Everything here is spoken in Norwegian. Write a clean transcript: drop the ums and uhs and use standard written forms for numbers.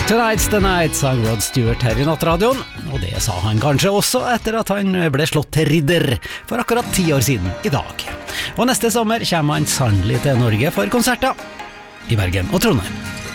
Tonight's the night, sang Rod Stewart her i Nattradioen, og det sa han kanskje også etter at han ble slått til ridder for akkurat 10 år siden i dag. Og neste sommer kommer han sannelig til Norge for konserter i Bergen og Trondheim.